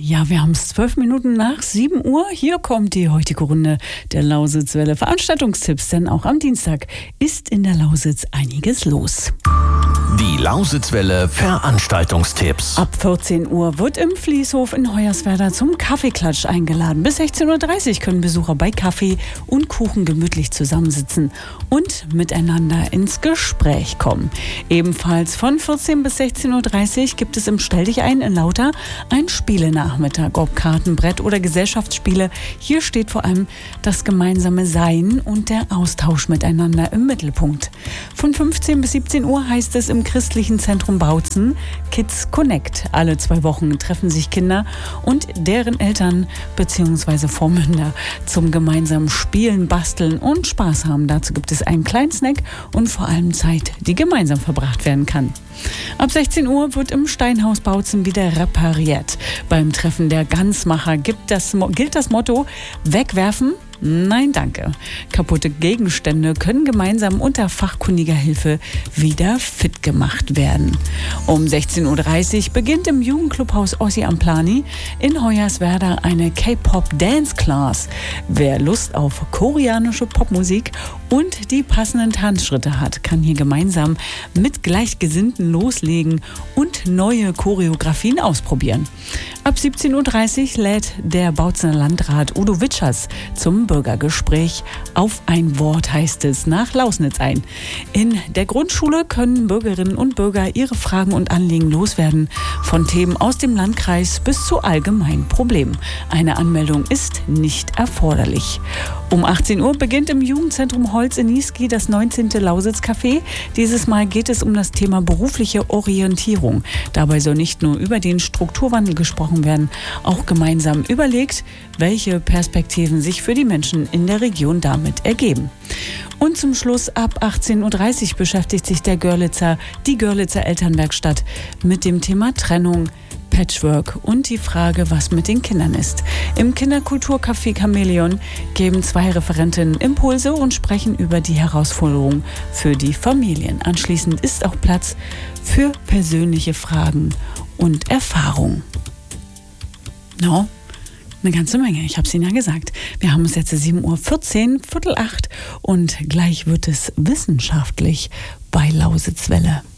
Ja, wir haben es 12 Minuten nach 7 Uhr. Hier kommt die heutige Runde der Lausitzwelle Veranstaltungstipps, denn auch am Dienstag ist in der Lausitz einiges los. Die Lausitzwelle Veranstaltungstipps. Ab 14 Uhr wird im Fließhof in Hoyerswerda zum Kaffeeklatsch eingeladen. Bis 16.30 Uhr können Besucher bei Kaffee und Kuchen gemütlich zusammensitzen und miteinander ins Gespräch kommen. Ebenfalls von 14 bis 16.30 Uhr gibt es im Stell dich ein in Lauter ein Spielenachmittag, ob Karten, Brett oder Gesellschaftsspiele. Hier steht vor allem das gemeinsame Sein und der Austausch miteinander im Mittelpunkt. Von 15 bis 17 Uhr heißt es im christlichen Zentrum Bautzen Kids Connect. Alle 2 Wochen treffen sich Kinder und deren Eltern bzw. Vormünder zum gemeinsamen Spielen, Basteln und Spaß haben. Dazu gibt es einen kleinen Snack und vor allem Zeit, die gemeinsam verbracht werden kann. Ab 16 Uhr wird im Steinhaus Bautzen wieder repariert. Beim Treffen der Ganzmacher gilt das Motto: Wegwerfen? Nein, danke. Kaputte Gegenstände können gemeinsam unter fachkundiger Hilfe wieder fit gemacht werden. Um 16.30 Uhr beginnt im Jugendclubhaus Ossi am Plani in Hoyerswerda eine K-Pop-Dance-Class. Wer Lust auf koreanische Popmusik und die passenden Tanzschritte hat, kann hier gemeinsam mit Gleichgesinnten loslegen und neue Choreografien ausprobieren. Ab 17.30 Uhr lädt der Bautzener Landrat Udo Witschers zum Bürgergespräch auf ein Wort, heißt es, nach Lausnitz ein. In der Grundschule können Bürgerinnen und Bürger ihre Fragen und Anliegen loswerden, von Themen aus dem Landkreis bis zu allgemeinen Problemen. Eine Anmeldung ist nicht erforderlich. Um 18 Uhr beginnt im Jugendzentrum Holz in Niesky das 19. Lausitz-Café. Dieses Mal geht es um das Thema berufliche Orientierung. Dabei soll nicht nur über den Strukturwandel gesprochen werden, auch gemeinsam überlegt, welche Perspektiven sich für die Menschen in der Region damit ergeben. Und zum Schluss ab 18.30 Uhr beschäftigt sich die Görlitzer Elternwerkstatt mit dem Thema Trennung, Patchwork und die Frage, was mit den Kindern ist. Im Kinderkulturcafé Chamäleon geben 2 Referentinnen Impulse und sprechen über die Herausforderungen für die Familien. Anschließend ist auch Platz für persönliche Fragen und Erfahrungen. No? Eine ganze Menge, ich habe es Ihnen ja gesagt. Wir haben es jetzt 7.14 Uhr, 7:45 und gleich wird es wissenschaftlich bei Lausitzwelle.